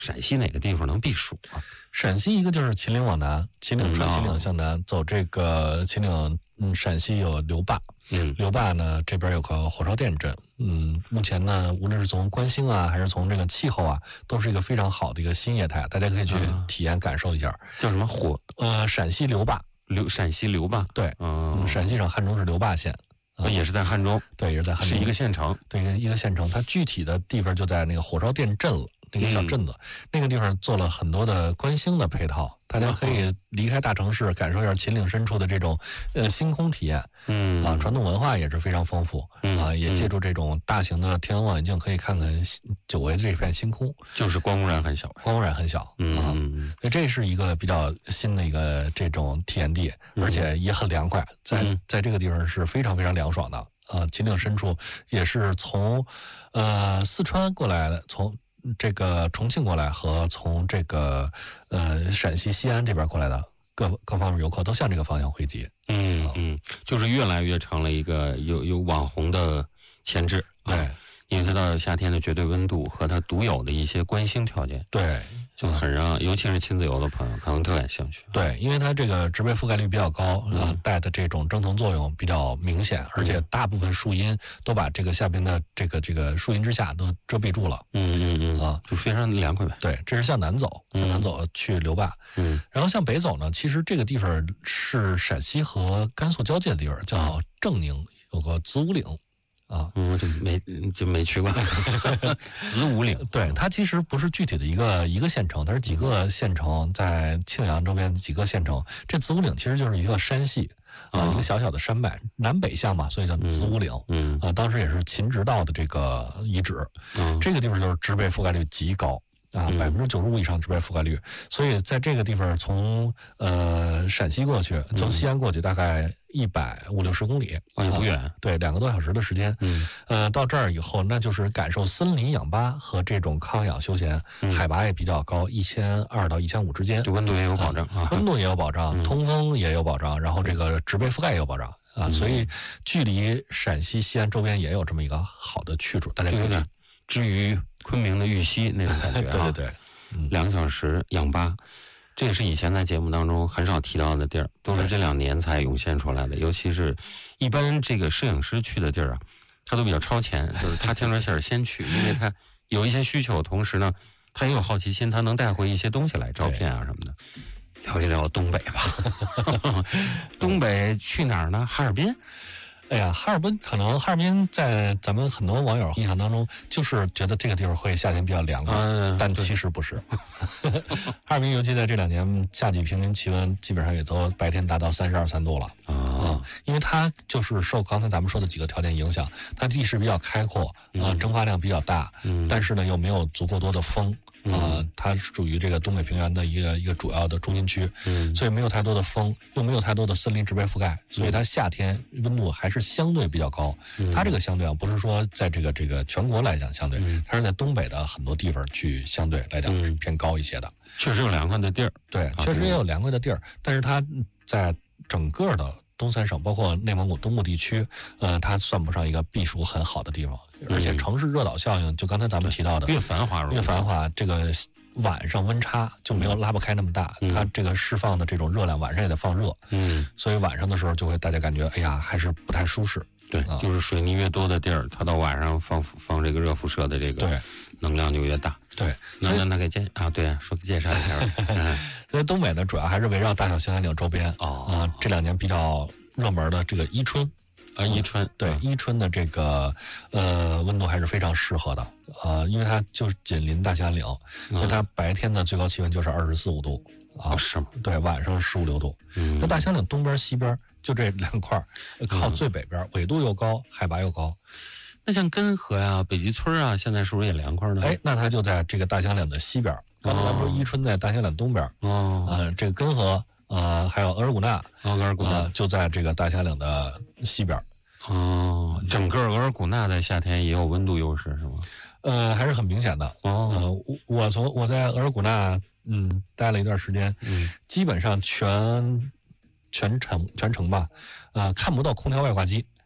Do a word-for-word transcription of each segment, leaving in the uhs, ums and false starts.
陕西哪个地方能避暑啊？ 陕西一个就是秦岭往南，秦岭穿秦岭向南，走这个秦岭，嗯，陕西有刘坝， 嗯， 刘坝呢这边有个火烧店镇，嗯，目前呢无论是从观星啊，还是从这个气候啊，都是一个非常好的一个新业态，大家可以去体验感受一下。 叫什么火？ 呃，陕西刘坝， 刘陕西刘坝， 对， 嗯， 陕西省汉中市刘坝县。 嗯、也是在汉中， 对，也是在汉中， 是一个县城， 对，一个县城。它具体的地方就在那个火烧店镇了，那个小镇子，嗯、那个地方做了很多的观星的配套，大家可以离开大城市，感受一下秦岭深处的这种呃星空体验。 嗯啊，传统文化也是非常丰富， 嗯、 啊，也借助这种大型的天文望远镜，可以看看久违的这片星空， 就是光污染很小， 光污染很小， 嗯啊，所以这是一个比较新的一个这种体验地，而且也很凉快，在、 嗯、 在这个地方是非常非常凉爽的。啊，秦岭深处也是从，呃，四川过来的，从这个重庆过来和从这个呃陕西西安这边过来的各各方面游客都向这个方向汇集。 嗯嗯，就是越来越成了一个有有网红的潜质。 对、啊， 因为它到夏天的绝对温度和它独有的一些观星条件。 对。 就很让，尤其是亲子游的朋友可能特感兴趣。 对，因为它这个植被覆盖率比较高， 嗯、 啊，带的这种蒸腾作用比较明显，而且大部分树荫都把这个下边的这个这个树荫之下都遮蔽住了。 嗯嗯嗯啊，就非常凉快呗。 对，这是向南走，向南走去刘坝。 嗯， 然后向北走呢，其实这个地方是陕西和甘肃交界的地方，叫正宁，有个子午岭。啊， 嗯，就没就没去过子午岭。 对，它其实不是具体的一个一个县城，它是几个县城在庆阳周边几个县城。这子午岭其实就是一个山系啊、呃，一个小小的山脉，南北向嘛，所以叫子午岭。 嗯， 啊、呃，当时也是秦直道的这个遗址。 嗯， 这个地方就是植被覆盖率极高。啊，百分之九十五以上植被覆盖率，所以在这个地方从呃陕西过去，从西安过去大概一百五六十公里， 啊，也不远、 呃，对，两个多小时的时间。 嗯， 呃，到这儿以后，那就是感受森林氧吧和这种康养休闲， 嗯、 海拔也比较高，一千二到一千五之间， 就温度也有保障啊， 温度也有保障， 嗯、 通风也有保障，然后这个植被覆盖也有保障啊， 嗯、 所以距离陕西西安周边也有这么一个好的去处，大家可以去。 至于昆明的玉溪那种感觉、啊， 对对对。 嗯、两个小时氧吧，这也是以前在节目当中很少提到的地儿，都是这两年才涌现出来的。尤其是一般这个摄影师去的地儿啊，他都比较超前，就是他听着信儿先去，因为他有一些需求，同时呢，他也有好奇心，他能带回一些东西来，照片啊什么的。聊一聊东北吧，东北去哪儿呢？哈尔滨。 哎呀，哈尔滨可能哈尔滨在咱们很多网友印象当中，就是觉得这个地方会夏天比较凉快， 嗯、 但其实不是。哈尔滨尤其在这两年夏季平均气温基本上也都白天达到三十二三度了啊、嗯，因为它就是受刚才咱们说的几个条件影响，它地势比较开阔啊、呃，蒸发量比较大， 嗯， 但是呢又没有足够多的风。啊、呃，它属于这个东北平原的一个一个主要的中心区， 嗯， 所以没有太多的风，又没有太多的森林植被覆盖，所以它夏天温度还是相对比较高。 嗯、 它这个相对啊，不是说在这个这个全国来讲相对， 嗯、 它是在东北的很多地方去相对来讲是偏高一些的。 嗯、确实有凉快的地儿， 对，确实也有凉快的地儿，但是它在整个的东三省，包括内蒙古东部地区，呃，它算不上一个避暑很好的地方，而且城市热岛效应，就刚才咱们提到的， 越繁华越繁华，这个晚上温差就没有拉不开那么大， 嗯、 它这个释放的这种热量晚上也得放热， 嗯， 所以晚上的时候就会大家感觉，哎呀，还是不太舒适。 对，啊、就是水泥越多的地儿，它到晚上放放这个热辐射的这个能量就越大。 对， 那那那给介啊，对，说介绍一下。嗯、 所以东北呢，主要还是围绕大小兴安岭周边哦啊、呃，这两年比较热门的这个伊春。 啊，伊春、 嗯、对、嗯、伊春的这个呃温度还是非常适合的，呃，因为它就紧邻大兴安岭，因为它白天的最高气温就是二十四五度啊， 哦、是吗？ 对，晚上十五六度。 嗯， 那大兴安岭东边西边就这两块，靠最北边，纬度又高，海拔又高。 那像根河呀、北极村啊，现在是不是也凉快呢？ 哎，那它就在这个大兴安岭的西边。刚才咱们说伊春在大兴安岭东边， 哦， 呃，这个根河。呃，还有额尔古纳， 额尔古纳、 呃、就在这个大兴安岭的西边。 哦，整个额尔古纳在夏天也有温度优势是吗？ 呃，还是很明显的。 哦， 呃、我我从我在额尔古纳嗯待了一段时间， 嗯， 基本上全全程全程吧，呃，看不到空调外挂机。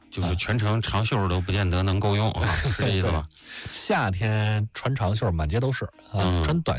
就是全程长袖都不见得能够用啊，是这意思吧？ 夏天穿长袖满街都是啊， 嗯穿短